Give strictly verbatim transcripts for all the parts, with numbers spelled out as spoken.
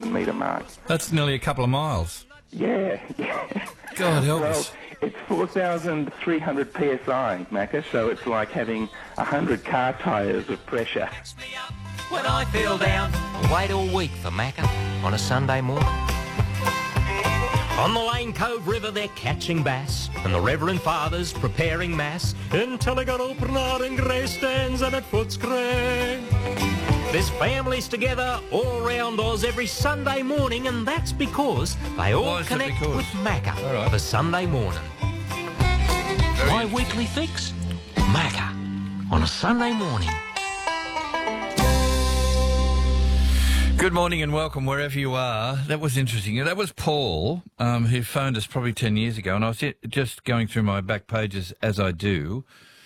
thousand metre mark. That's nearly a couple of miles. Yeah, yeah. God help well, us. It's four thousand three hundred P S I, Macca, so it's like having one hundred car tyres of pressure. When I feel down, I wait all week for Macca on a Sunday morning. On the Lane Cove River they're catching bass, and the Reverend Father's preparing mass until they got opener and grey stands and at Footscray. There's families together all round Oz every Sunday morning, and that's because they all connect with Macca right. for Sunday morning. Very My weekly fix, Macca on a Sunday morning. Good morning and welcome wherever you are. That was interesting. That was Paul, um, who phoned us probably ten years ago, and I was just going through my back pages as I do.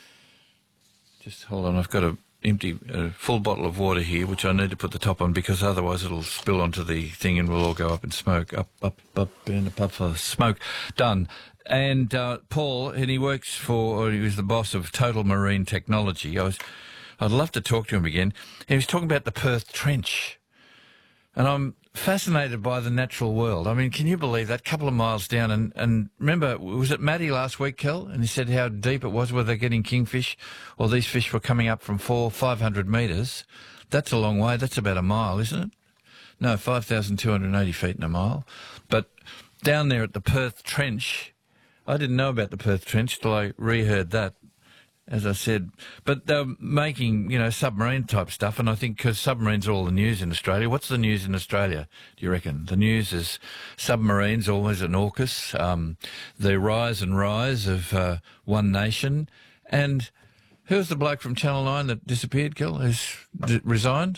Just hold on, I've got a empty, a full bottle of water here, which I need to put the top on because otherwise it'll spill onto the thing and we'll all go up in smoke. Up, up, up in a puff of smoke. Done. And uh, Paul, and he works for, or he was the boss of Total Marine Technology. I was, I'd love to talk to him again. He was talking about the Perth Trench. And I'm fascinated by the natural world. I mean, can you believe that? Couple of miles down. And, and remember, was it Matty last week, Kel? And he said how deep it was, where they're getting kingfish. Well, these fish were coming up from four, five hundred metres. That's a long way. That's about a mile, isn't it? No, five thousand two hundred eighty feet in a mile. But down there at the Perth Trench, I didn't know about the Perth Trench till I reheard that. As I said, but they're making, you know, submarine type stuff, and I think because submarines are all the news in Australia. What's the news in Australia, do you reckon? The news is submarines, always an AUKUS, um, the rise and rise of uh, One Nation, and who's the bloke from Channel nine that disappeared, Kel, who's d- resigned?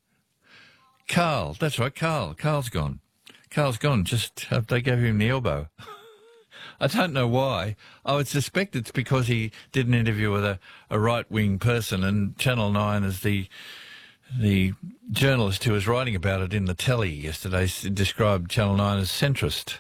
Carl, that's right, Carl. Carl's gone. Carl's gone, just uh, they gave him the elbow. I don't know why. I would suspect it's because he did an interview with a, a right-wing person, and Channel nine is the the journalist who was writing about it in the telly yesterday described Channel nine as centrist.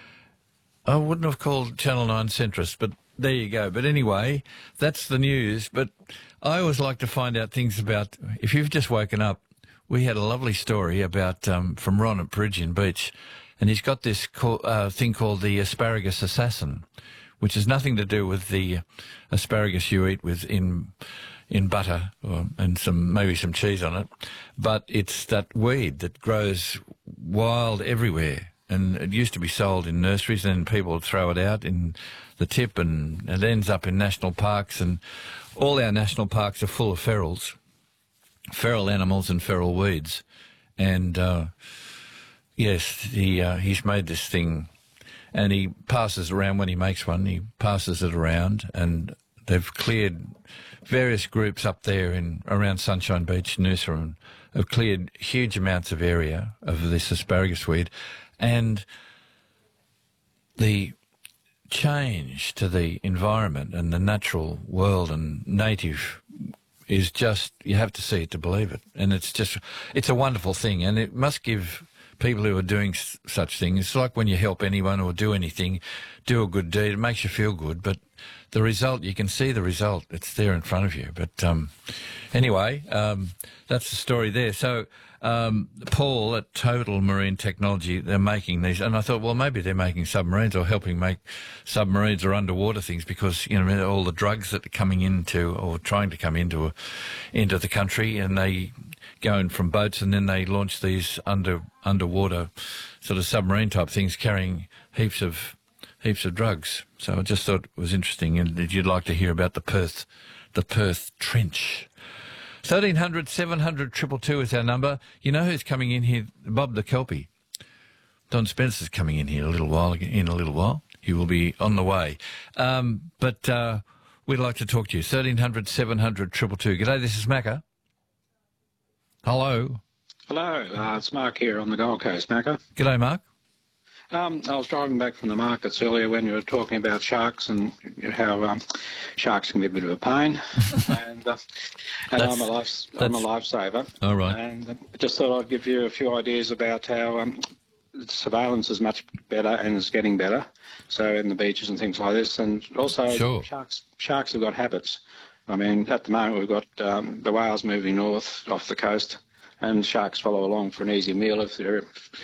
I wouldn't have called Channel nine centrist, but there you go. But anyway, that's the news. But I always like to find out things about, if you've just woken up, we had a lovely story about um, from Ron at Peregian Beach. And he's got this co- uh, thing called the asparagus assassin, which has nothing to do with the asparagus you eat with in in butter or, and some maybe some cheese on it, but it's that weed that grows wild everywhere. And it used to be sold in nurseries, and then people would throw it out in the tip, and it ends up in national parks. And all our national parks are full of ferals, feral animals and feral weeds, and. Uh, Yes, he uh, he's made this thing, and he passes around when he makes one. He passes it around, and they've cleared various groups up there in around Sunshine Beach, Noosa, have cleared huge amounts of area of this asparagus weed, and the change to the environment and the natural world and native is just, you have to see it to believe it, and it's just it's a wonderful thing, and it must give people who are doing s- such things, it's like when you help anyone or do anything, do a good deed, it makes you feel good, but the result, you can see the result, it's there in front of you. But um, anyway, um, that's the story there. So um, Paul at Total Marine Technology, they're making these, and I thought, well, maybe they're making submarines or helping make submarines or underwater things, because, you know, all the drugs that are coming into or trying to come into into the country, and they going from boats, and then they launch these under underwater sort of submarine type things carrying heaps of heaps of drugs. So I just thought it was interesting, and that you'd like to hear about the Perth the Perth Trench. thirteen hundred, seven hundred, two two two is our number. You know who's coming in here? Bob the Kelpie. Don Spencer's coming in here a little while in a little while. He will be on the way. Um, but uh, we'd like to talk to you. thirteen hundred, seven hundred, two two two. G'day, this is Macca. Hello. Hello, uh, it's Mark here on the Gold Coast, Macca. G'day, Mark. Um, I was driving back from the markets earlier when you were talking about sharks and how um, sharks can be a bit of a pain. and uh, and I'm a, life, I'm a lifesaver. All right. And I just thought I'd give you a few ideas about how um, surveillance is much better and is getting better, so in the beaches and things like this. And also sure. sharks, sharks have got habits. I mean, at the moment we've got um, the whales moving north off the coast, and sharks follow along for an easy meal if they're